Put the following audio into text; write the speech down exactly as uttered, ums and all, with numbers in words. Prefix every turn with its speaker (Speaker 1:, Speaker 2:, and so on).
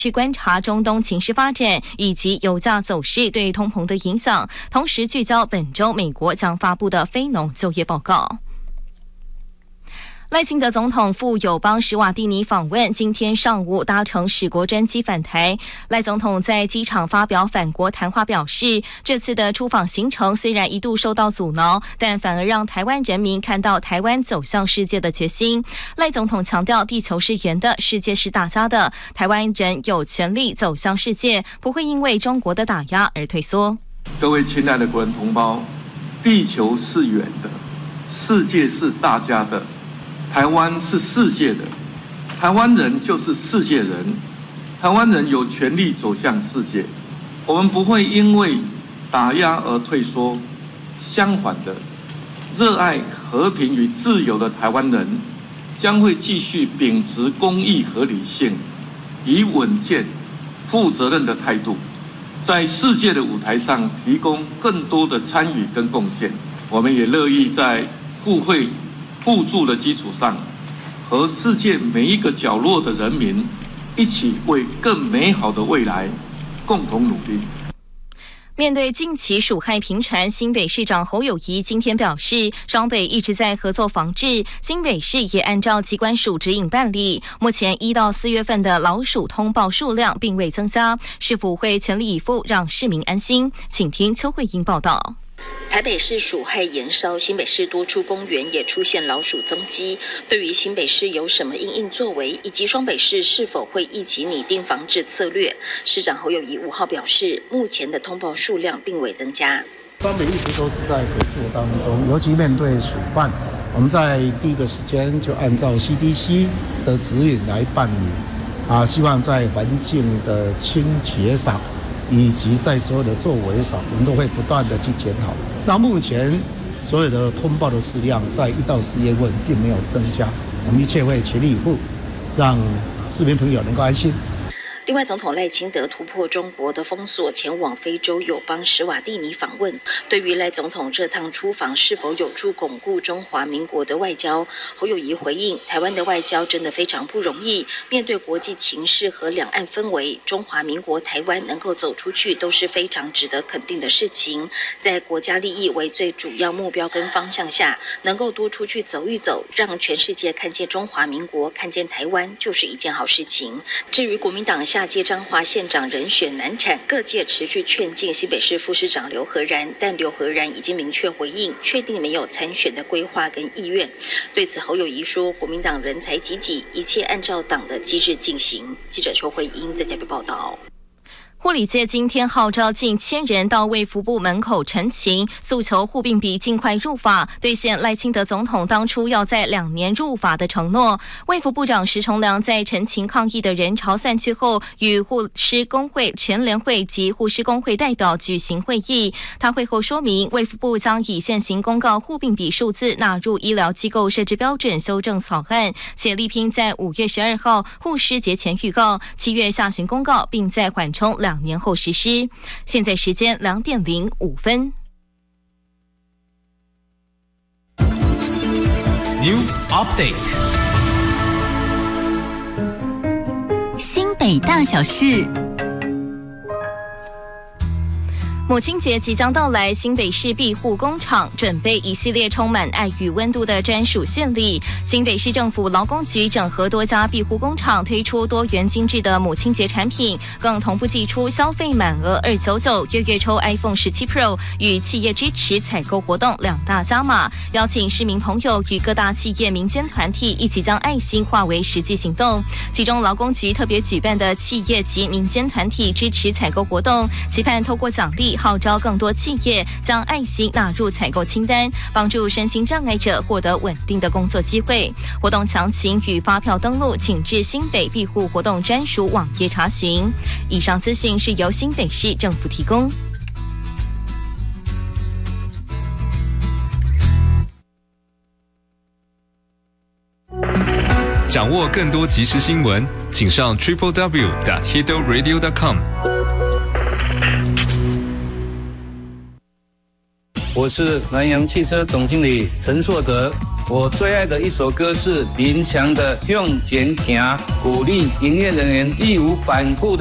Speaker 1: 去观察中东情势发展以及油价走势对通膨的影响，同时聚焦本周美国将发布的非农就业报告。赖清德总统赴友邦史瓦蒂尼访问，今天上午搭乘史国专机返台。赖总统在机场发表返国谈话，表示这次的出访行程虽然一度受到阻挠，但反而让台湾人民看到台湾走向世界的决心。赖总统强调，地球是圆的，世界是大家的，台湾人有权利走向世界，不会因为中国的打压而退缩。
Speaker 2: 各位亲爱的国人同胞，地球是圆的，世界是大家的，台湾是世界的，台湾人就是世界人，台湾人有权利走向世界，我们不会因为打压而退缩，相反的，热爱和平与自由的台湾人将会继续秉持公义和理性，以稳健、负责任的态度，在世界的舞台上提供更多的参与跟贡献。我们也乐意在互惠互助的基础上，和世界每一个角落的人民一起为更美好的未来共同努力。
Speaker 1: 面对近期鼠害频传，新北市长侯友宜今天表示，双北一直在合作防治，新北市也按照疾管署指引办理。目前一到四月份的老鼠通报数量并未增加，市府会全力以赴让市民安心。请听邱慧英报道。
Speaker 3: 台北市鼠害延烧，新北市多处公园也出现老鼠踪迹。对于新北市有什么因应作为，以及双北市是否会一起拟定防治策略，市长侯友宜五号表示，目前的通报数量并未增加。
Speaker 4: 双北一直都是在合作当中，尤其面对鼠患，我们在第一个时间就按照 C D C 的指引来办理，啊，希望在环境的清洁上，以及在所有的作为上，我们都会不断的去检讨。那目前所有的通报的数量，在一到四月份并没有增加，我们一切会全力以赴，让市民朋友能够安心。
Speaker 3: 另外，总统赖清德突破中国的封锁，前往非洲友邦史瓦蒂尼访问。对于赖总统这趟出访是否有助巩固中华民国的外交，侯友宜回应：台湾的外交真的非常不容易，面对国际情势和两岸氛围，中华民国台湾能够走出去都是非常值得肯定的事情。在国家利益为最主要目标跟方向下，能够多出去走一走，让全世界看见中华民国，看见台湾，就是一件好事情。至于国民党下届彰化县长人选难产，各界持续劝进新北市副市长刘和然，但刘和然已经明确回应，确定没有参选的规划跟意愿。对此，侯友宜说，国民党人才济济，一切按照党的机制进行。记者邱慧英在台北报道。
Speaker 1: 护理界今天号召近千人到卫福部门口陈情，诉求护病比尽快入法，兑现赖清德总统当初要在两年入法的承诺。卫福部长石崇良在陈情抗议的人潮散去后，与护师工会全联会及护师工会代表举行会议。他会后说明，卫福部将以现行公告护病比数字纳入医疗机构设置标准修正草案，且力拼在五月十二号护师节前预告，七月下旬公告，并在缓冲两两年后实施。现在时间两点零五分。
Speaker 5: News Update。
Speaker 6: 新北大小事。
Speaker 1: 母亲节即将到来，新北市庇护工厂准备一系列充满爱与温度的专属献礼。新北市政府劳工局整合多家庇护工厂，推出多元精致的母亲节产品，更同步寄出消费满额二九九月月抽 iPhone 十七 Pro 与企业支持采购活动两大加码，邀请市民朋友与各大企业民间团体一起将爱心化为实际行动。其中劳工局特别举办的企业及民间团体支持采购活动，期盼透过奖励号召更多企业将爱心纳入采购清单，帮助身心障碍者获得稳定的工作机会。活动详情与发票登录，请至新北庇护活动专属网页查询。以上资讯是由新北市政府提供。
Speaker 5: 掌握更多即时新闻，请上 triple w dot hito radio dot com。
Speaker 7: 我是南洋汽车总经理陈硕德。 我最爱的一首歌是林强的《向前行》，鼓励营业人员义无反顾的